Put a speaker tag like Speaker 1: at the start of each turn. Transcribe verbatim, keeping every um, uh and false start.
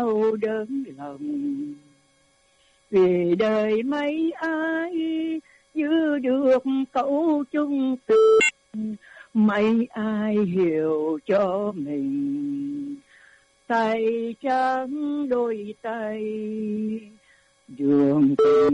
Speaker 1: đau đớn lòng, vì đời mấy ai giữ được câu chung tình, mấy ai hiểu cho mình tay trắng đôi tay đường tình.